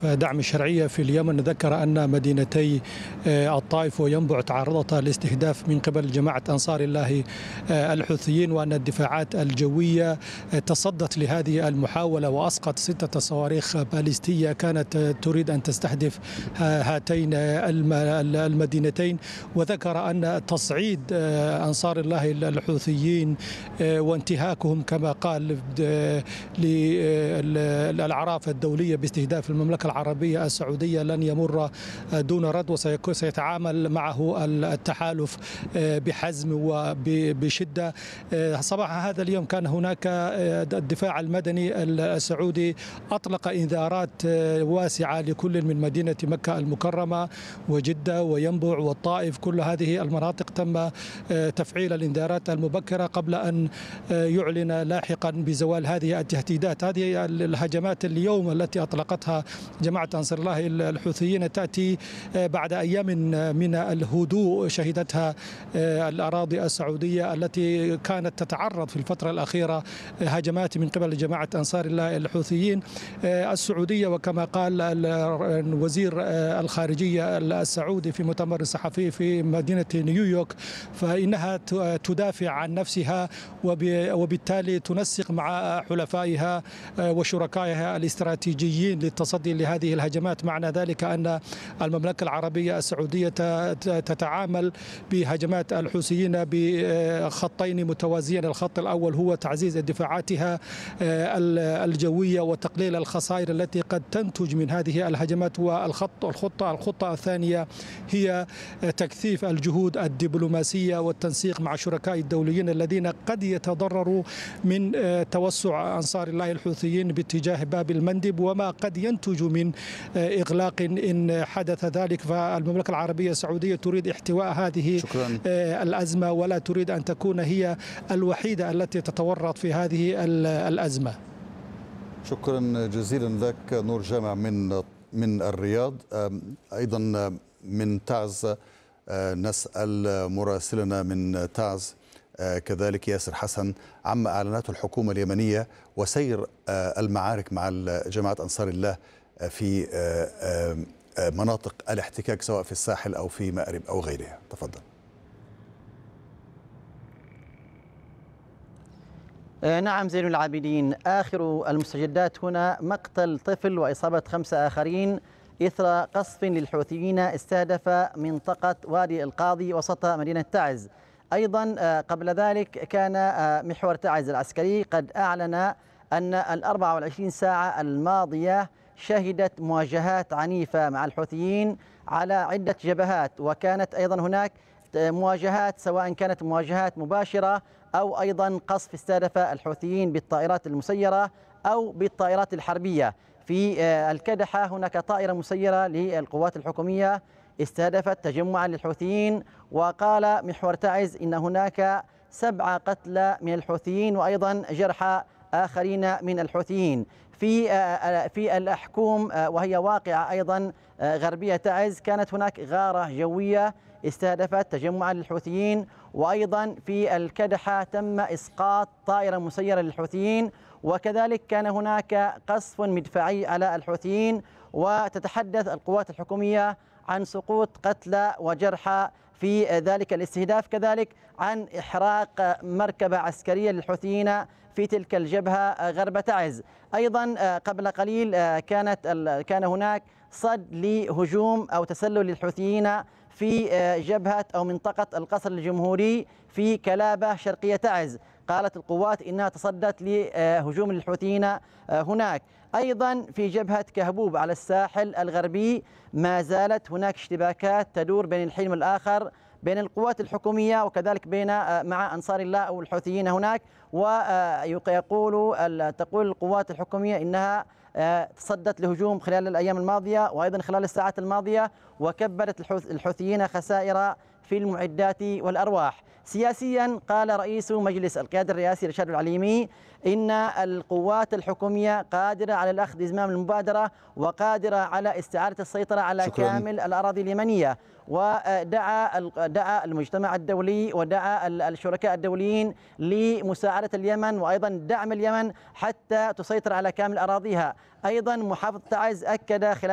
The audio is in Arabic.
دعم الشرعية في اليمن ذكر أن مدينتي الطائف وينبع تعرضتا لاستهداف من قبل جماعة أنصار الله الحوثيين، وأن الدفاعات الجوية تصدت لهذه المحاولة وأسقط 6 صواريخ باليستية كانت تريد أن تستهدف هاتين المدينتين. وذكر أن تصعيد أنصار الله الحوثيين وانتهاكهم كما قال للأعراف الدولية باستهداف المملكة العربية السعودية لن يمر دون رد، وسيتعامل معه التحالف بحزم وبشدة. صباح هذا اليوم كان هناك الدفاع المدني السعودي أطلق إنذارات واسعة لكل من مدينة مكة المكرمة وجدة وينبع والطائف. كل هذه المناطق تم تفعيل الإنذارات المبكرة قبل أن يعلن لاحقا بزوال هذه التهديدات. هذه الهجمات اليوم التي أطلقتها جماعة أنصار الله الحوثيين تأتي بعد أيام من الهدوء شهدتها الأراضي السعودية التي كانت تتعرض في الفترة الأخيرة هجمات من قبل جماعة أنصار الله الحوثيين. السعودية وكما قال وزير الخارجية السعودي في مؤتمر صحفي في مدينة نيويورك، فإنها تدافع عن نفسها وبالتالي تنسق مع حلفائها وشركائها الاستراتيجيين للتصدي لهذه الهجمات. معنى ذلك أن المملكة العربية السعودية تتعامل بهجمات الحوثيين بخطين متوازيين. الخط الأول هو تعزيز دفاعاتها الجوية وتقليل الخسائر التي قد تنتج من هذه الهجمات، والخطة الثانية هي تكثيف الجهود الدبلوماسية والتنسيق مع شركاء الدوليين الذين قد يتضرروا من توسع أنصار الله الحوثيين باتجاه باب المندب وما قد ينتج من إغلاق إن حدث ذلك. فالمملكة العربية السعودية تريد احتواء هذه الأزمة ولا تريد أن تكون هي الوحيدة التي تتورط في هذه الأزمة. شكرا جزيلا لك نور جامع من الرياض. أيضا من تعز نسأل مراسلنا من تعز كذلك ياسر حسن عما أعلنته الحكومة اليمنية وسير المعارك مع جماعة أنصار الله في مناطق الاحتكاك سواء في الساحل أو في مأرب أو غيرها. تفضل. نعم زين العابدين، آخر المستجدات هنا مقتل طفل وإصابة 5 آخرين إثر قصف للحوثيين استهدف منطقة وادي القاضي وسط مدينة تعز. أيضا قبل ذلك كان محور تعز العسكري قد أعلن أن 24 ساعة الماضية شهدت مواجهات عنيفة مع الحوثيين على عدة جبهات، وكانت أيضا هناك مواجهات سواء كانت مواجهات مباشرة أو أيضا قصف استهدف الحوثيين بالطائرات المسيرة أو بالطائرات الحربية. في الكدحة هناك طائرة مسيرة للقوات الحكومية استهدفت تجمعا للحوثيين، وقال محور تعز إن هناك 7 قتلى من الحوثيين وأيضا جرحى آخرين من الحوثيين. في الأحكوم وهي واقعة أيضا غربية تعز كانت هناك غارة جوية استهدفت تجمعا للحوثيين، وأيضا في الكدحة تم إسقاط طائرة مسيرة للحوثيين، وكذلك كان هناك قصف مدفعي على الحوثيين. وتتحدث القوات الحكومية عن سقوط قتلى وجرحى في ذلك الاستهداف، كذلك عن إحراق مركبة عسكرية للحوثيين في تلك الجبهة غرب تعز. أيضا قبل قليل كان هناك صد لهجوم أو تسلل للحوثيين في جبهة أو منطقة القصر الجمهوري في كلابة شرقية تعز. قالت القوات إنها تصدت لهجوم الحوثيين هناك. أيضا في جبهة كهبوب على الساحل الغربي ما زالت هناك اشتباكات تدور بين الحين والآخر بين القوات الحكومية وكذلك مع أنصار الله أو الحوثيين هناك. تقول القوات الحكومية إنها تصدت لهجوم خلال الأيام الماضية وأيضا خلال الساعات الماضية، وكبدت الحوثيين خسائر في المعدات والأرواح. سياسيا قال رئيس مجلس القيادة الرئاسي رشاد العليمي إن القوات الحكومية قادرة على الأخذ بزمام المبادرة وقادرة على استعادة السيطرة على كامل الأراضي اليمنية. ودعا المجتمع الدولي ودعا الشركاء الدوليين لمساعدة اليمن وأيضا دعم اليمن حتى تسيطر على كامل أراضيها. أيضا محافظ تعز أكد خلال